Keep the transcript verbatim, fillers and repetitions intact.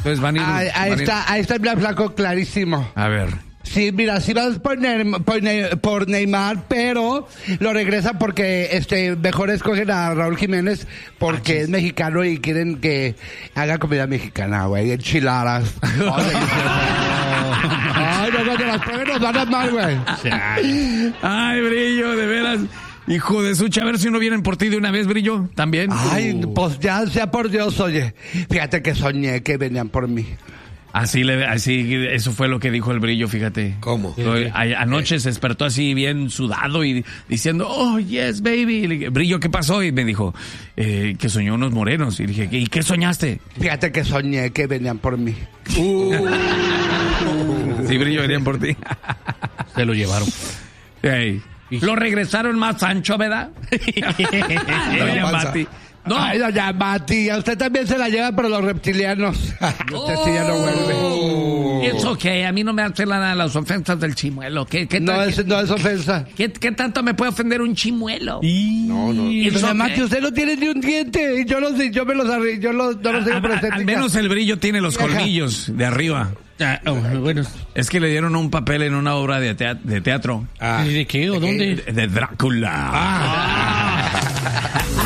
Entonces van a ir... Ahí, ahí van a ir... está, ahí está el flaco clarísimo. A ver. Sí, mira, sí vas por, Ne- por, Ne- por Neymar, pero lo regresa porque este mejor escogen a Raúl Jiménez porque es mexicano y quieren que haga comida mexicana, güey, enchiladas. Ay, no, no, las prueben nos van a mal, güey. Ay, Brillo, de veras. Hijo de sucha, a ver si no vienen por ti de una vez, Brillo, también. Ay, Uh. pues ya sea por Dios, oye. Fíjate que soñé que venían por mí. Así, le, así, eso fue lo que dijo el Brillo, fíjate. ¿Cómo? Lo- a- anoche se despertó así bien sudado y diciendo, oh, yes, baby. Y le dije, Brillo, ¿qué pasó? Y me dijo, eh, que soñó unos morenos. Y dije, ¿y qué soñaste? Fíjate que soñé que venían por mí. Sí, Brillo, venían por ti. Se lo llevaron. Ey. Lo regresaron más ancho, ¿verdad? Doña Mati. No. Ay, doña Mati, a usted también se la lleva por los reptilianos. Usted sí ya no vuelve. Es ok, a mí no me hacen nada las ofensas del chimuelo. ¿Qué, qué, No tal- es, no es ofensa. ¿Qué, qué tanto me puede ofender un chimuelo? No, no. It's Doña okay. Mati, usted no tiene ni un diente. Y yo los, yo me los arri- yo los, no los A- tengo a- por a- estética. al menos el Brillo tiene los Vieja. colmillos de arriba. Ah, oh, bueno. Es que le dieron un papel en una obra de, tea- de teatro. Ah, ¿De qué o dónde? De, de Drácula.